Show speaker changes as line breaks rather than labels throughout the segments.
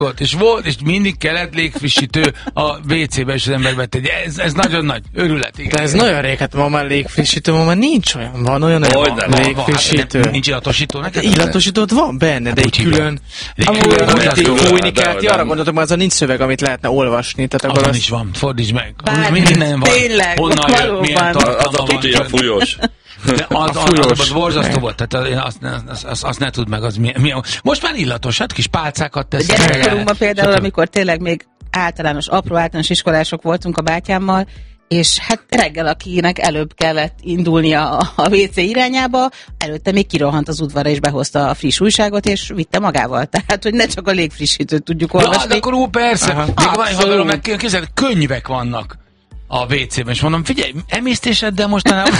és mindig kellett légfrissítő a WC-be, és az ember bettegye. Ez nagyon nagy örület. Igen.
De ez nagyon rég, hát ma már légfrissítő, ma már nincs olyan. Van olyan légfrissítő.
Nincs illatosító neked?
Illatosítót van benne, de egy külön fújni kell. Arra gondoltok, már azon nincs szöveg, amit lehetne olvasni.
Azon is van, fordítsd meg.
Minden van. Tényleg,
valóban.
Az a tuti a fújós.
De az borzasztó volt, tehát azt ne tudd meg, az mi. Most már illatos, hát kis pálcákat teszek.
Gyerekkorunkban például, amikor tényleg még apró általános iskolások voltunk a bátyámmal, és hát reggel, akinek előbb kellett indulnia a WC irányába, előtte még kirohant az udvarra, és behozta a friss újságot, és vitte magával. Tehát, hogy ne csak a légfrissítőt tudjuk olvasni.
De akkor persze. Még van egy haverom, meg könyvek vannak a WC-ben, és mondom, figyelj, emésztéseddel mostanában...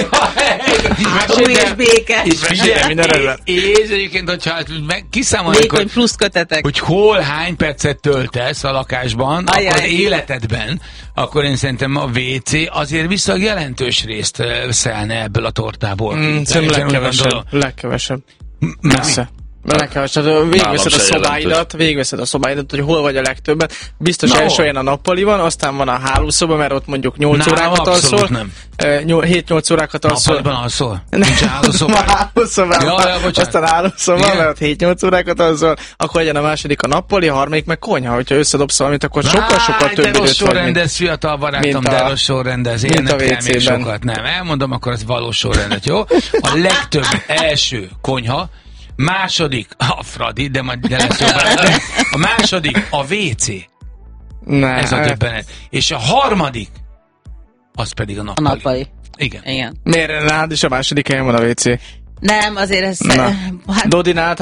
Új és békes.
És egyébként, hogyha kiszámoljuk,
vékony plusz kötetek,
hogy hol hány percet töltesz a lakásban, akkor az életedben, akkor én szerintem a WC azért viszonylag jelentős részt szelne ebből a tortából.
Legkevesebb. Messze. Végigveszed a szobáidat, hogy hol vagy a legtöbbet. Biztos első helyen a nappaliban, aztán van a hálószoba, mert ott mondjuk 8 órákat alszol. 7-8 órákat alszol.
Nappaliban alszol? Nincs hálószoba.
Aztán hálószoba, mert ott 7-8 órákat alszol. Akkor legyen a második a nappali, a harmadik meg konyha. Hogyha összedobsz valamit, akkor sokkal több időt vagy.
De rossz sorrendez, fiatal barátom, de rossz sorrendez. Én nekem még sokat nem. Elmondom, akkor ez valós sorrendet, jó? A legtöbb első konyha, második a Fradi, de majd lesz a második a WC. Ez a döbbenet. És a harmadik az pedig a nappali.
A nappali.
Igen.
Miért rád is a második helyen van a WC?
Nem, azért ez...
Dodinát,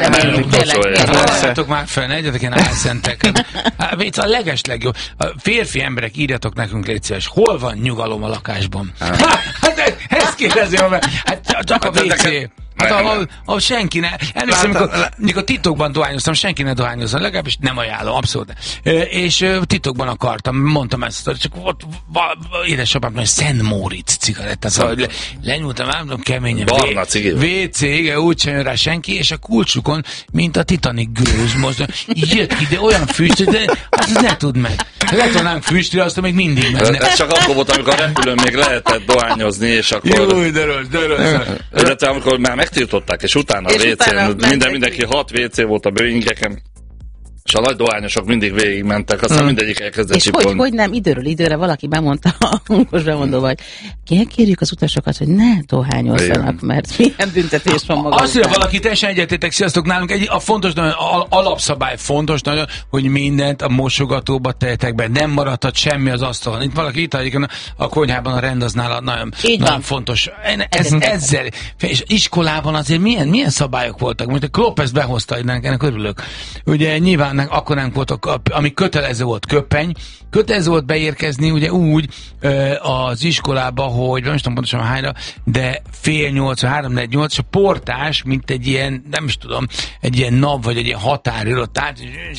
Halljátok már fel, ne egyetek ilyen álszentek. WC a legeslegjobb. Férfi emberek, írjatok nekünk, légy szíves, hol van nyugalom a lakásban? Hát ezt kérdezem, hát csak a WC. Hát ahol senki ne... Emlékszem, amikor titokban dohányoztam, senki ne dohányozza, legalábbis nem ajánlom, abszolút. És titokban akartam, mondtam ezt, csak ott édesapám, hogy Szent Móricz cigarettát, szóval lenyúltam, mondom, keményen.
Barna cigi.
WC, igen, úgy sem jön rá senki, és a kulcsukon, mint a Titanic gőz, most jött ki, de olyan füst, de azt ne tudd meg. Letolnánk füstri, azt még mindig menne.
Ez csak akkor volt, amikor a repülőn még lehetett dohányozni, és akkor...
Jó, de rossz.
Illetve amikor már megtiltották, és utána a WC-n, mindenki 6 WC volt a Boeingeken, és a nagy dohányosok mindig végigmentek, aztán mindegyik elkezdett csipolni.
És hogy nem, időről időre valaki bemondta a hangos bemondóval, hogy kérjük az utasokat, hogy ne dohányozzanak, mert milyen büntetés van maga.
Azt mondja valaki, teljesen egyetétek, sziasztok, nálunk a fontos, alapszabály fontos nagyon, hogy mindent a mosogatóba tehetek be, nem maradhat semmi az asztalon. Itt valaki itt a konyhában a rend az nála nagyon fontos. Ezzel, és iskolában azért milyen szabályok voltak, mint a Klopp ezt behozta, ennek örülök. Ugye nyilván akkor nem voltak, ami kötelező volt kötelező volt beérkezni ugye úgy az iskolába, hogy nem is tudom pontosan hányra, de 7:30, 3-4-8, és a portás, mint egy ilyen, nem is tudom, egy ilyen nap, vagy egy ilyen határőrött át,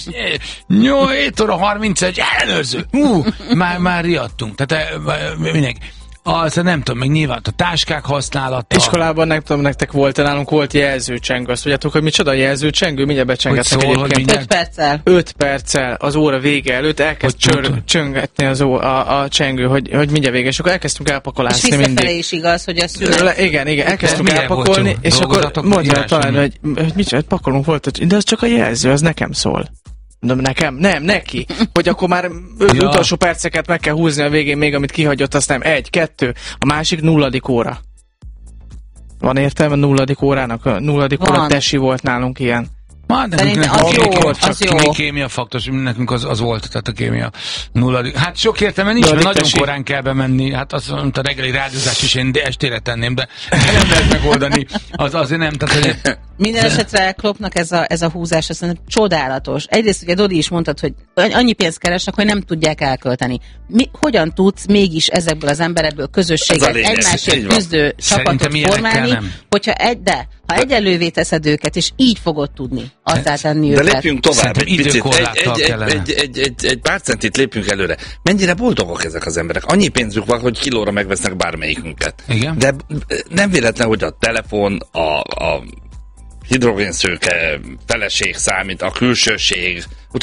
7:31 ellenőrző. Már riadtunk. Tehát mindenki. Aztán nem tudom, még nyilván a táskák használata.
Iskolában nem tudom, nektek nálunk volt jelzőcsengő. Azt tudjátok, hogy micsoda jelzőcsengő? Mindjárt becsengetnek egyébként.
5 perccel.
5 perccel az óra vége előtt elkezd csöngetni a csengő, hogy mindjárt vége. És akkor elkezdtünk elpakolászni mindig. És
visszafele is igaz, hogy a szület.
Igen, elkezdtünk elpakolni, és akkor mondja talán, hogy micsoda, pakolunk volt, de az csak a jelző, az nekem szól. Nekem? Nem, neki. Hogy akkor már utolsó perceket meg kell húzni a végén még, amit kihagyott, azt nem 1, 2, a másik 0. óra. Van értelme 0. órának? A 0. óra tesi volt nálunk ilyen.
Kémia faktos, nekünk az volt, tehát a kémia 0. Hát sok értelme nincs, mert nagyon korán kell bemenni, hát azt mondta, a reggeli rádiózást is én estére tenném, de nem lehet megoldani, azért nem. Tehát,
minden esetre Kloppnak ez a húzás, ez csodálatos. Egyrészt ugye Dodi is mondtad, hogy annyi pénzt keresnek, hogy nem tudják elkölteni. Hogyan tudsz mégis ezekből az emberekből közösséget, egymásért küzdő csapatot formálni, hogyha ha egyenlővé teszed őket, és így fogod tudni tenni őket.
De lépjünk tovább egy picit, egy pár centit lépjünk előre. Mennyire boldogok ezek az emberek? Annyi pénzük van, hogy kilóra megvesznek bármelyikünket.
Igen?
De nem véletlen, hogy a telefon, hidrogénszőke feleség számít, a külsőség.